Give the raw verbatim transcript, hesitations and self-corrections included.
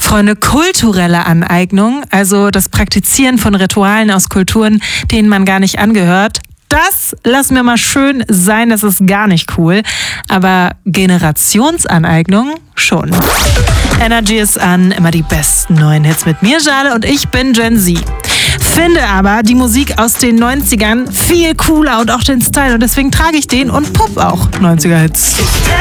Freunde, kulturelle Aneignung, also das Praktizieren von Ritualen aus Kulturen, denen man gar nicht angehört, das lassen wir mal schön sein, das ist gar nicht cool. Aber Generationsaneignung schon. Energy ist an, immer die besten neuen Hits mit mir, Jale, und ich bin Gen Z. Finde aber die Musik aus den neunzigern viel cooler und auch den Style und deswegen trage ich den und pupp auch neunziger Hits.